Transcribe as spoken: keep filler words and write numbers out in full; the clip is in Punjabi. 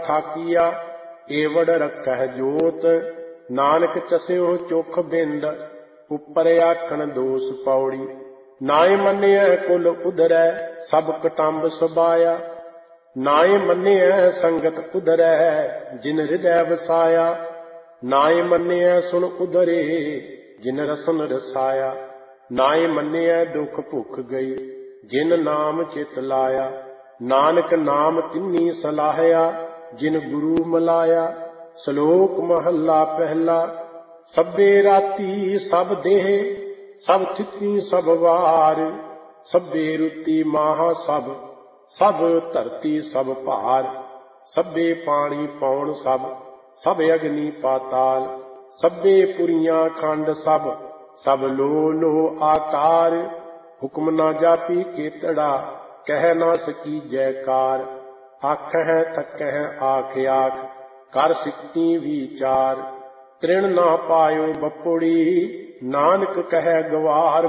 ਠਾਕੀਆ ਏਵੜ ਰੱਖਹਿ ਜੋਤ। ਨਾਨਕ ਚਸਿਓ ਚੁਖ ਬਿੰਦ ਉਪਰ ਆਖਣ ਦੋਸ ਪੌੜੀ। ਨਾਏ ਮੰਨਿਐ ਕੁਲ ਉਧਰੈ ਸਭ ਕਟੰਬ ਸੁਭਾਇਆ। ਨਾਏ ਮੰਨਿਐ ਸੰਗਤ ਉਧਰੈ ਜਿਨ ਹਿਰਦੈ ਵਸਾਇਆ। ਨਾਏ ਮੰਨਿਐ ਸੁਣ ਉਧਰੇ ਜਿਨ ਰਸਨ ਰਸਾਇਆ। ਨਾਏ ਮੰਨਿਐ ਦੁਖ ਭੁਖ ਗਈ ਜਿਨ ਨਾਮ ਚਿਤ ਲਾਇਆ। ਨਾਨਕ ਨਾਮ ਤਿੰਨੀ ਸਲਾਹਿਆ ਜਿਨ ਗੁਰੂ ਮਲਾਇਆ। ਸ਼ਲੋਕ ਮਹੱਲਾ ਪਹਿਲਾ। ਸਭੇ ਰਾਤੀ ਸਭ ਦੇਹ ਸਭ ਥਿਤੀ ਸਭ ਵਾਰ। ਸਭੇ ਰੁਤੀ ਮਾਹ ਸਭ ਸਭ ਧਰਤੀ ਸਭ ਭਾਰ। ਸਭੇ ਪਾਣੀ ਪੌਣ ਸਭ ਸਭ ਅਗਨੀ ਪਾਤਾਲ। ਸਭੇ ਪੁਰੀਆਂ ਖੰਡ ਸਭ ਸਭ ਲੋ ਲੋ ਆਕਾਰ। ਹੁਕਮ ਨਾ ਜਾਪੀ ਕੇਤੜਾ ਕਹਿ ਨਾ ਸਕੀ ਜੈਕਾਰ। ਆਖਹਿ ਥਕਹਿ ਆਖ ਆਖ ਕਰ ਸਿੱਖੀ ਵਿਚਾਰ। ਤ੍ਰਿਣ ਨਾ ਪਾਇਓ ਬਪੁੜੀ ਨਾਨਕ ਕਹਿ ਗਵਾਰ